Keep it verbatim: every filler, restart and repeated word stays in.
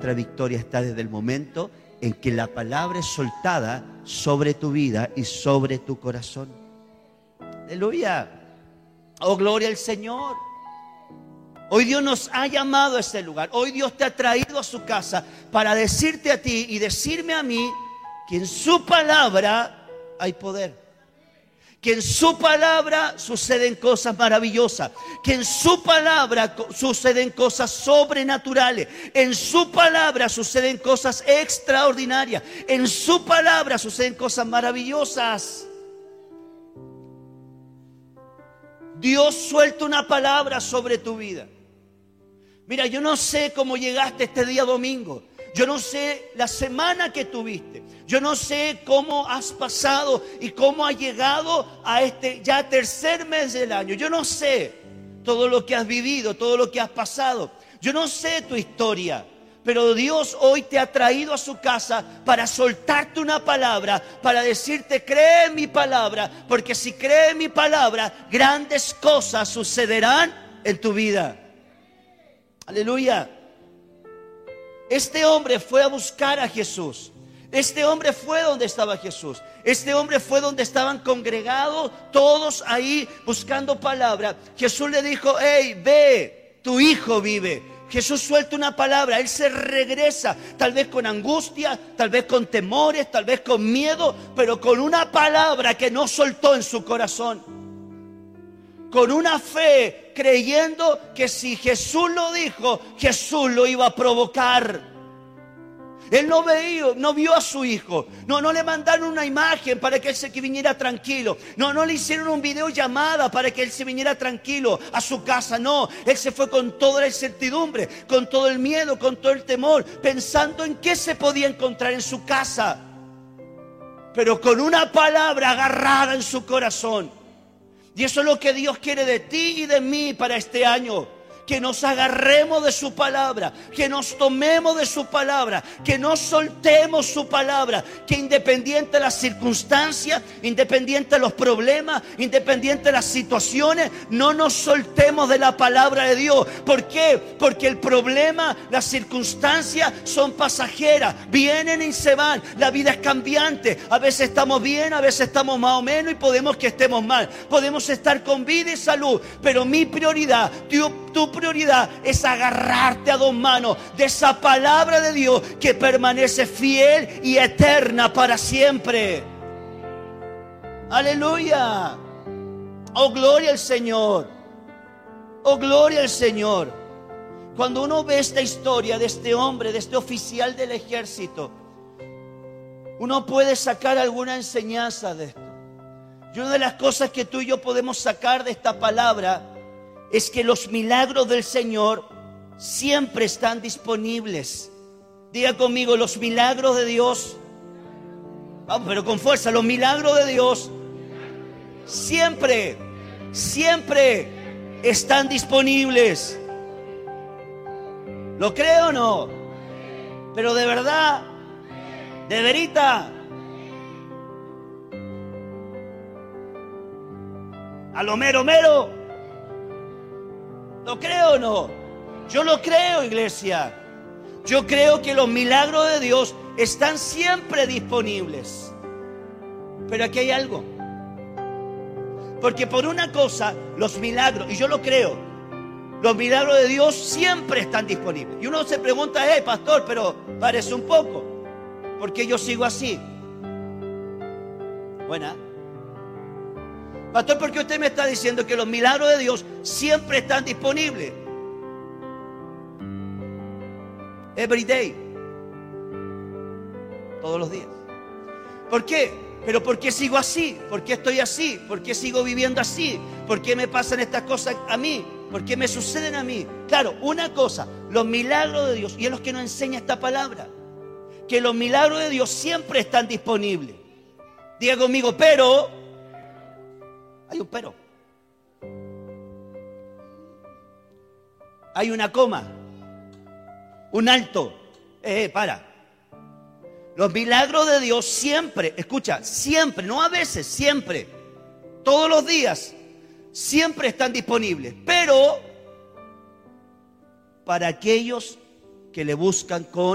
nuestra victoria está desde el momento en que la palabra es soltada sobre tu vida y sobre tu corazón. Aleluya. Oh, gloria al Señor. Hoy Dios nos ha llamado a este lugar. Hoy Dios te ha traído a su casa para decirte a ti y decirme a mí que en su palabra hay poder. Que en su palabra suceden cosas maravillosas. Que en su palabra suceden cosas sobrenaturales. En su palabra suceden cosas extraordinarias. En su palabra suceden cosas maravillosas. Dios suelta una palabra sobre tu vida. Mira, yo no sé cómo llegaste este día domingo. Yo no sé la semana que tuviste. Yo no sé cómo has pasado y cómo has llegado a este ya tercer mes del año. Yo no sé todo lo que has vivido, todo lo que has pasado. Yo no sé tu historia. Pero Dios hoy te ha traído a su casa para soltarte una palabra, para decirte, cree en mi palabra, porque si cree en mi palabra, grandes cosas sucederán en tu vida. Aleluya. Este hombre fue a buscar a Jesús. Este hombre fue donde estaba Jesús. Este hombre fue donde estaban congregados todos ahí buscando palabra. Jesús le dijo, hey, ve, tu hijo vive. Jesús suelta una palabra, Él se regresa, tal vez con angustia, tal vez con temores, tal vez con miedo, pero con una palabra que no soltó en su corazón. Con una fe, creyendo que si Jesús lo dijo, Jesús lo iba a provocar. Él no veía, no vio a su hijo. No, no le mandaron una imagen para que él se que viniera tranquilo. No, no le hicieron un video llamada para que él se viniera tranquilo a su casa. No, él se fue con toda la incertidumbre, con todo el miedo, con todo el temor, pensando en qué se podía encontrar en su casa. Pero con una palabra agarrada en su corazón. Y eso es lo que Dios quiere de ti y de mí para este año. Que nos agarremos de su palabra, que nos tomemos de su palabra, que no soltemos su palabra, que independiente de las circunstancias, independiente de los problemas, independiente de las situaciones, no nos soltemos de la palabra de Dios. ¿Por qué? Porque el problema, las circunstancias son pasajeras, vienen y se van, la vida es cambiante, a veces estamos bien, a veces estamos más o menos y podemos que estemos mal, podemos estar con vida y salud, pero mi prioridad, tu, tu prioridad es agarrarte a dos manos de esa palabra de Dios que permanece fiel y eterna para siempre. Aleluya. Oh, gloria al Señor. Oh, gloria al Señor. Cuando uno ve esta historia de este hombre, de este oficial del ejército, uno puede sacar alguna enseñanza de esto. Y una de las cosas que tú y yo podemos sacar de esta palabra es que los milagros del Señor siempre están disponibles. Diga conmigo, los milagros de Dios. Vamos, pero con fuerza, los milagros de Dios siempre, siempre están disponibles. ¿Lo creo o no? Pero de verdad, de verita. A lo mero mero. ¿Lo creo o no? Yo lo creo, iglesia. Yo creo que los milagros de Dios están siempre disponibles. Pero aquí hay algo. Porque por una cosa, los milagros, y yo lo creo, los milagros de Dios siempre están disponibles. Y uno se pregunta, hey, pastor, pero parece un poco. ¿Por qué yo sigo así? Buena. Pastor, ¿por qué usted me está diciendo que los milagros de Dios siempre están disponibles? Every day. Todos los días. ¿Por qué? ¿Pero por qué sigo así? ¿Por qué estoy así? ¿Por qué sigo viviendo así? ¿Por qué me pasan estas cosas a mí? ¿Por qué me suceden a mí? Claro, una cosa, los milagros de Dios, y es lo que nos enseña esta palabra, que los milagros de Dios siempre están disponibles. Diga conmigo, pero... Hay un pero. Hay una coma. Un alto. Eh, para. Los milagros de Dios siempre, escucha, siempre, no a veces, siempre, todos los días, siempre están disponibles. Pero para aquellos que le buscan con